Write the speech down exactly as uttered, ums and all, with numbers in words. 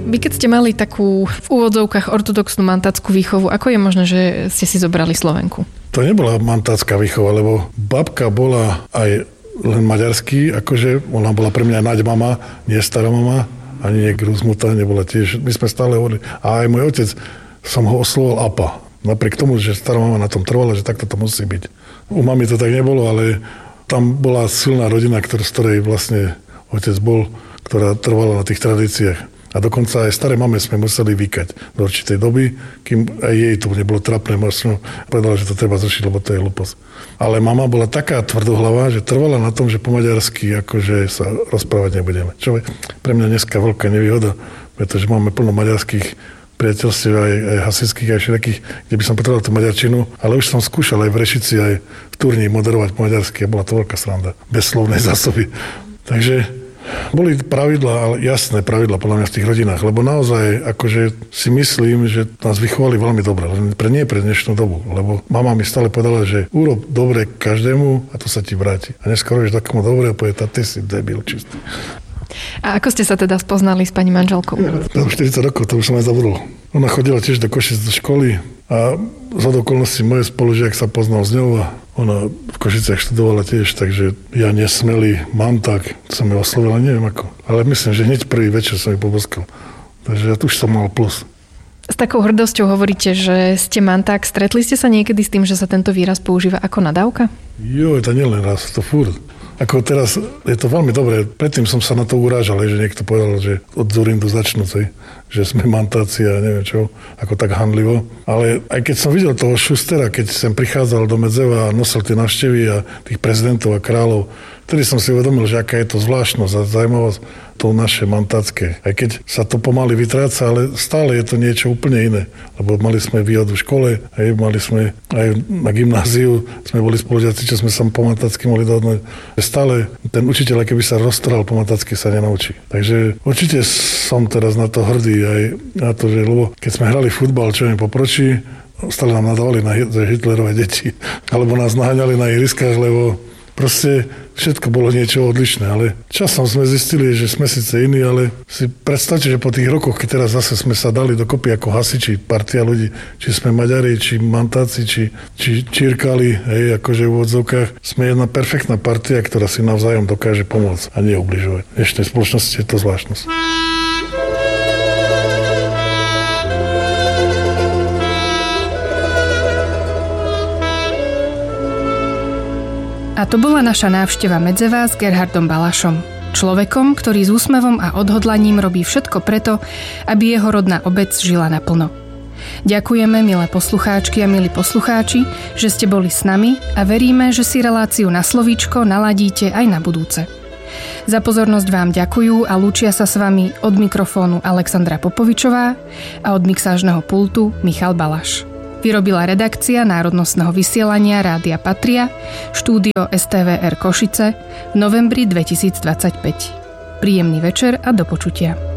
Vy keď ste mali takú v úvodzovkách ortodoxnú mantácku výchovu, ako je možné, že ste si zobrali Slovenku? To nebola mantácka výchova, lebo babka bola aj len maďarský, akože ona bola pre mňa naď mama, nie stará mama, ani nie gruzmuta, nebola tiež. My sme stále hovorili. A aj môj otec, som ho oslovoval apa. Napriek tomu, že stará mama na tom trvala, že takto to musí byť. U mami to tak nebolo, ale tam bola silná rodina, ktorá, z ktorej vlastne otec bol, ktorá trvala na tých tradíciách. A dokonca aj staré mame sme museli vykať do určitej doby, kým aj jej to nebolo trapné, možno povedala, že to treba zrušiť, lebo to je hlúposť. Ale mama bola taká tvrdohlava, že trvala na tom, že po maďarsky akože sa rozprávať nebudeme. Čo je pre mňa dneska veľká nevýhoda, pretože máme plno maďarských priateľstiev, aj, aj hasičských, aj všetkých, kde by som potreboval tú maďarčinu, ale už som skúšal aj v Rešici, aj v Turni moderovať po maďarsky a bola to veľká sranda, bez slovnej zásoby. Takže boli pravidlá, ale jasné pravidlá podľa mňa v tých rodinách, lebo naozaj akože si myslím, že nás vychovali veľmi dobre, len pre nie pre dnešnú dobu, lebo mama mi stále povedala, že urob dobre každému a to sa ti vráti. A dneska robíš takomu dobre a povie, ty si debil čistý. A ako ste sa teda spoznali s pani manželkou? Ja, štyridsať rokov, to už som aj zabudol. Ona chodila tiež do Košic do školy a z okolností môj spolužiak sa poznal s ňou a ona v Košiciach študovala tiež, takže ja nesmelý manták, som ju oslovil, neviem ako. Ale myslím, že hneď prvý večer som ju poboskal. Takže ja tu už som mal plus. S takou hrdosťou hovoríte, že ste manták. Stretli ste sa niekedy s tým, že sa tento výraz používa ako nadávka? Jo, to nie len raz, to furt. Ako teraz je to veľmi dobré. Predtým som sa na to urážal, že niekto povedal, že od Zurindu začnú, že sme mantáci a neviem čo, ako tak handlivo. Ale aj keď som videl toho Šustera, keď sem prichádzal do Medzeva a nosil tie návštevy a tých prezidentov a kráľov, vtedy som si uvedomil, že aká je to zvláštnosť a zaujímavosť to naše mantácké. Aj keď sa to pomaly vytráca, ale stále je to niečo úplne iné. Lebo mali sme výhodu v škole, aj mali sme aj na gymnáziu, sme boli spolužiaci, čo sme sa po mantácky mohli dohodnúť. Stále ten učiteľ, keby sa roztrhal po mantácky, sa nenaučí. Takže určite som teraz na to hrdý aj na to, že lebo keď sme hrali futbal, čo im popročí, stále nám nadávali na Hitlerové deti. Alebo nás naháňali na ihriskách, lebo proste všetko bolo niečo odlišné, ale časom sme zistili, že sme síce iní, ale si predstavte, že po tých rokoch, keď teraz zase sme sa dali dokopy ako hasiči, partia ľudí, či sme Maďari, či Mantáci, či, či Čírkali, hej, akože v odzovkách, sme jedna perfektná partia, ktorá si navzájom dokáže pomôcť a nie ubližovať. V dnešnej spoločnosti je to zvláštnosť. A to bola naša návšteva Medzeva s Gerhardom Balašom. Človekom, ktorý s úsmevom a odhodlaním robí všetko preto, aby jeho rodná obec žila naplno. Ďakujeme, milé poslucháčky a milí poslucháči, že ste boli s nami a veríme, že si reláciu Na slovíčko naladíte aj na budúce. Za pozornosť vám ďakujú a lúčia sa s vami od mikrofónu Alexandra Popovičová a od mixážneho pultu Michal Balaš. Vyrobila redakcia národnostného vysielania Rádia Patria, štúdio es té vé er Košice v novembri dvetisícdvadsaťpäť. Príjemný večer a do počutia.